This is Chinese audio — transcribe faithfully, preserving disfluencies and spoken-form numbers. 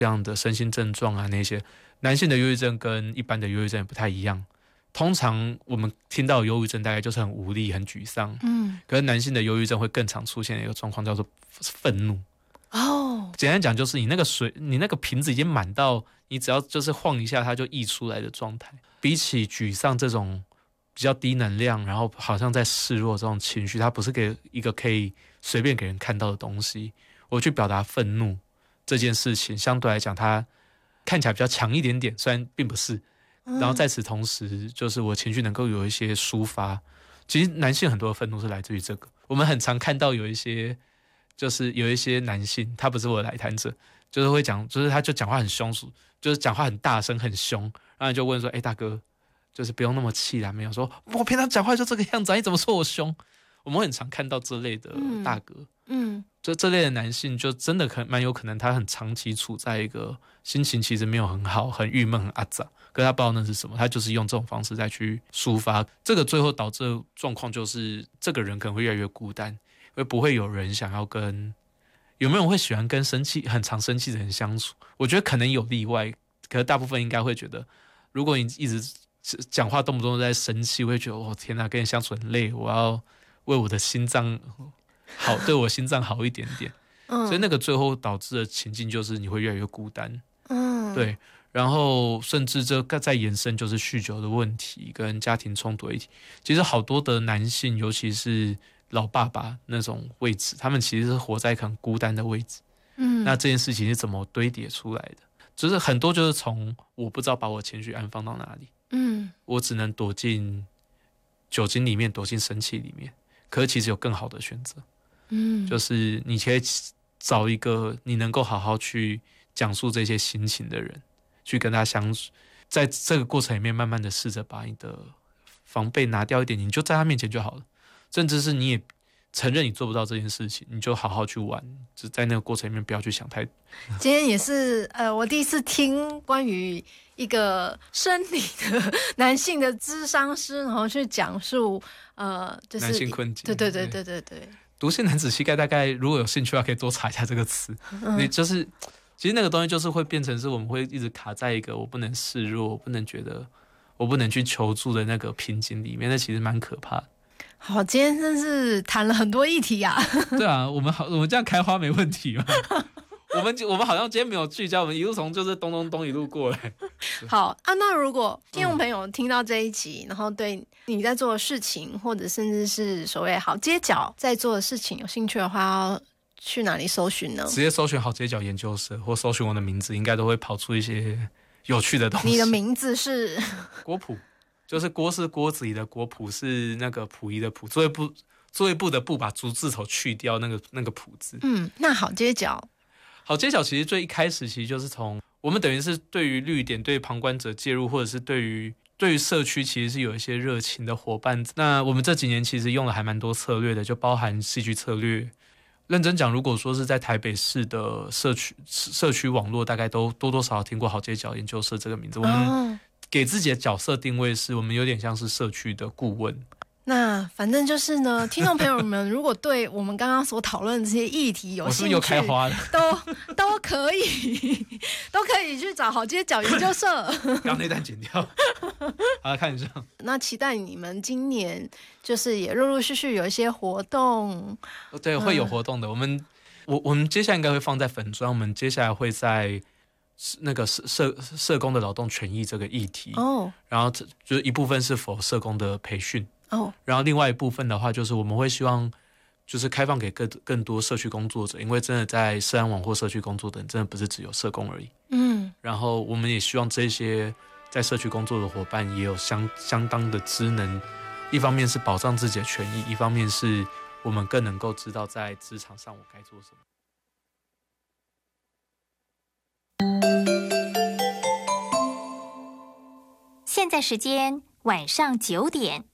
这样的身心症状啊，那些男性的忧郁症跟一般的忧郁症也不太一样。通常我们听到忧郁症大概就是很无力很沮丧，嗯，可是男性的忧郁症会更常出现的一个状况叫做愤怒。哦，简单讲就是你那个水你那个瓶子已经满到你只要就是晃一下它就溢出来的状态。比起沮丧这种比较低能量然后好像在示弱这种情绪，它不是给一个可以随便给人看到的东西，我去表达愤怒这件事情相对来讲它看起来比较强一点点，虽然并不是。然后在此同时就是我情绪能够有一些抒发。其实男性很多的愤怒是来自于这个，我们很常看到有一些就是有一些男性，他不是我的来谈者，就是会讲，就是他就讲话很凶，就是讲话很大声很凶，然后你就问说哎、欸、大哥就是不用那么气啦，没有说我平常讲话就这个样子、啊、你怎么说我凶。我们很常看到这类的大哥，嗯，就这类的男性就真的可蛮有可能他很长期处在一个心情其实没有很好很郁闷很阿杂，可是他不知道那是什么，他就是用这种方式再去抒发。这个最后导致的状况就是这个人可能会越来越孤单，因为不会有人想要跟，有没有人会喜欢跟生气很常生气的人相处？我觉得可能有例外，可是大部分应该会觉得，如果你一直讲话动不动都在生气，会觉得哦天哪，跟你相处很累，我要为我的心脏好，对我心脏好一点点。嗯，所以那个最后导致的情境就是你会越来越孤单。嗯，对，然后甚至这再延伸就是酗酒的问题跟家庭冲突的议题。其实好多的男性，尤其是老爸爸那种位置，他们其实是活在很孤单的位置。嗯，那这件事情是怎么堆叠出来的？就是很多就是从我不知道把我情绪安放到哪里，嗯，我只能躲进酒精里面，躲进生气里面。可是其实有更好的选择，嗯，就是你可以找一个你能够好好去讲述这些心情的人，去跟他相处，在这个过程里面慢慢的试着把你的防备拿掉一点，你就在他面前就好了。甚至是你也承认你做不到这件事情，你就好好去玩，就在那个过程里面不要去想太多。 今天也是呃，我第一次听关于一个生理的男性的諮商师，然后去讲述呃，就是男性困境。 对对对对对对。 毒性男子气概大概如果有兴趣的话，可以多查一下这个词。嗯、你就是其实那个东西就是会变成是我们会一直卡在一个我不能示弱，我不能觉得我不能去求助的那个瓶颈里面，那其实蛮可怕的。 好，今天真是谈了很多议题啊。 对啊，我们好，我们这样开花没问题吗？我们我们好像今天没有聚焦，我们一路从就是咚咚咚一路过来。 好啊，那如果听众朋友听到这一集，嗯、然后对你在做的事情，或者甚至是所谓好街角在做的事情有兴趣的话，要去哪里搜寻呢？ 直接搜寻好街角研究社，或搜寻我的名字，应该都会跑出一些有趣的东西。 你的名字是郭璞。就是锅是锅子里的锅，璞是那个溥仪的溥，作业部作业部的部把竹字头去掉，那个那个溥字。 嗯，那好街角， 好街角其实最一开始其实就是从我们等于是对于绿点、对旁观者介入，或者是对于对于社区其实是有一些热情的伙伴。那我们这几年其实用了还蛮多策略的，就包含戏剧策略。认真讲，如果说是在台北市的社区社区网络，大概都多多少少听过好街角研究社这个名字。我们、哦给自己的角色定位是我们有点像是社区的顾问。 那反正就是呢，听众朋友们如果对我们刚刚所讨论的这些议题有兴趣，我是不是又开花了？都都可以，都可以去找好街角研究社。 刚那段剪掉，好看一下。 那期待你们今年就是也陆陆续续有一些活动。 对，会有活动的。嗯、我们我我们接下来应该会放在粉专，我们接下来会在。那个社社社工的劳动权益这个议题，哦，然后就是一部分是否社工的培训，哦，然后另外一部分的话，就是我们会希望就是开放给更更多社区工作者，因为真的在社安网或社区工作的人，真的不是只有社工而已，嗯，然后我们也希望这些在社区工作的伙伴也有相相当的职能，一方面是保障自己的权益，一方面是我们更能够知道在职场上我该做什么。 现在时间晚上九点。